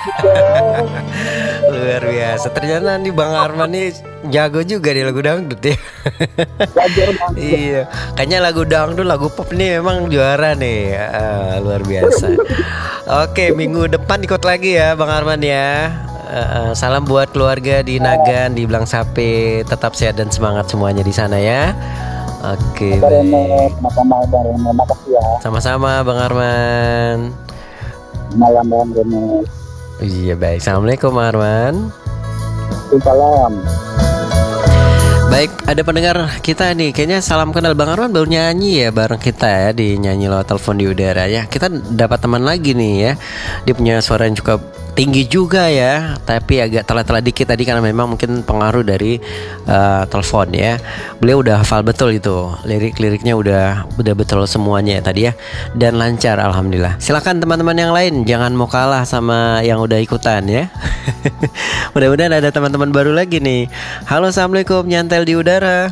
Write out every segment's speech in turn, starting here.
Luar biasa. Ternyata nih Bang Arman nih jago juga di lagu dangdut ya. Belajar banget. Iya, kayaknya lagu dangdut, lagu pop nih memang juara nih. Luar biasa. Oke, minggu depan ikut lagi ya Bang Arman ya. Salam buat keluarga di Nagan, di Blang Sape. Tetap sehat dan semangat semuanya di sana ya. Oke, Bang Rene, baik. sama-sama Bang Rene. Makasih ya. Sama-sama Bang Arman. Malam Bang Rene. Iya baik. Assalamualaikum Bang Arman. Salam. Baik, ada pendengar kita nih. Kayaknya salam kenal Bang Arman baru nyanyi ya bareng kita ya di nyanyi lewat telepon di udara ya. Kita dapat teman lagi nih ya. Dia punya suara yang cukup tinggi juga ya, tapi agak telat-telat dikit tadi karena memang mungkin pengaruh dari telepon ya. Beliau udah hafal betul itu, lirik-liriknya udah betul semuanya ya tadi ya, dan lancar alhamdulillah. Silakan teman-teman yang lain, jangan mau kalah sama yang udah ikutan ya. Mudah-mudahan ada teman-teman baru lagi nih. Halo, assalamualaikum, nyantel di udara.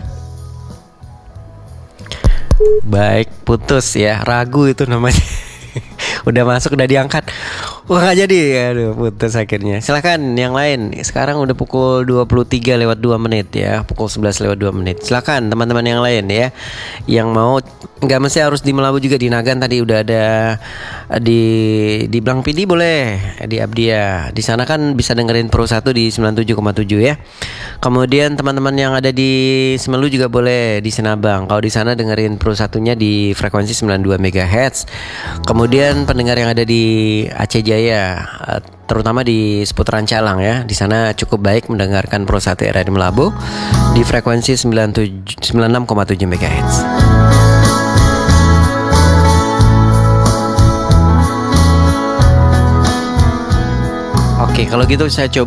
Baik, putus ya, ragu itu namanya. Udah masuk, udah diangkat. Wah gak jadi, aduh putus akhirnya. Silakan yang lain. Sekarang udah pukul 23 lewat 2 menit ya. Pukul 11 lewat 2 menit. Silakan teman-teman yang lain ya, yang mau, gak mesti harus di Melabu juga. Di Nagan tadi udah ada. Di Blang PD boleh, di Abdia. Di sana kan bisa dengerin Pro 1 di 97,7 ya. Kemudian teman-teman yang ada di Semelu juga boleh di Sinabang. Kalau di sana dengerin Pro 1-nya di frekuensi 92 MHz. Kemudian pendengar yang ada di Aceh Jaya, terutama di seputaran Calang ya, di sana cukup baik mendengarkan Pro 1 RRI Melabu di frekuensi 96,7 MHz. Oke, kalau gitu saya coba